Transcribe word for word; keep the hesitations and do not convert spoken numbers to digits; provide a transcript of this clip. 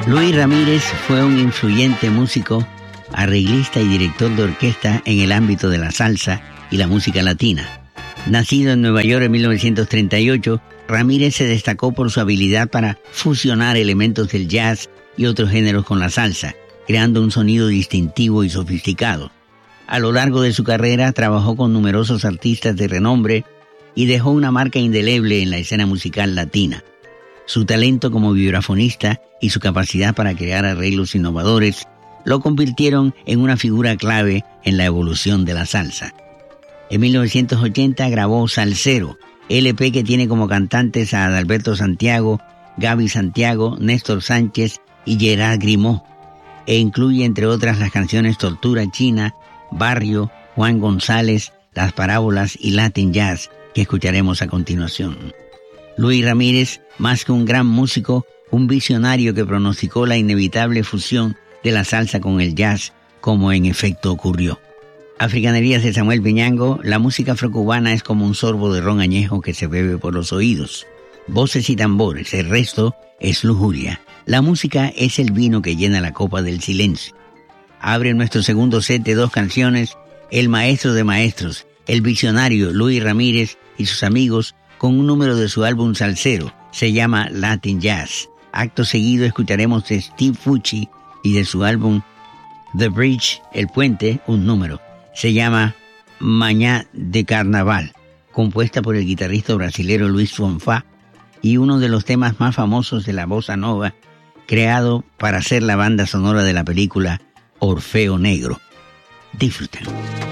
Luis Ramírez fue un influyente músico, arreglista y director de orquesta en el ámbito de la salsa y la música latina. Nacido en Nueva York en mil novecientos treinta y ocho, Ramírez se destacó por su habilidad para fusionar elementos del jazz y otros géneros con la salsa, creando un sonido distintivo y sofisticado. A lo largo de su carrera trabajó con numerosos artistas de renombre y dejó una marca indeleble en la escena musical latina. Su talento como vibrafonista y su capacidad para crear arreglos innovadores lo convirtieron en una figura clave en la evolución de la salsa. En mil novecientos ochenta grabó Salsero, L P que tiene como cantantes a Adalberto Santiago, Gaby Santiago, Néstor Sánchez y Gerard Grimaud, e incluye entre otras las canciones Tortura China, Barrio, Juan González, Las Parábolas y Latin Jazz, que escucharemos a continuación. Luis Ramírez, más que un gran músico, un visionario que pronosticó la inevitable fusión de la salsa con el jazz, como en efecto ocurrió. Africanerías de Samuel Piñango, la música afrocubana es como un sorbo de ron añejo que se bebe por los oídos. Voces y tambores, el resto es lujuria. La música es el vino que llena la copa del silencio. Abre nuestro segundo set de dos canciones, el maestro de maestros, el visionario Luis Ramírez y sus amigos, con un número de su álbum Salsero, se llama Latin Jazz. Acto seguido escucharemos de Steve Fucci y de su álbum The Bridge, El Puente, un número. Se llama Mañá de Carnaval, compuesta por el guitarrista brasilero Luis Fonfá y uno de los temas más famosos de la bossa nova, creado para ser la banda sonora de la película Orfeo Negro. Disfruten.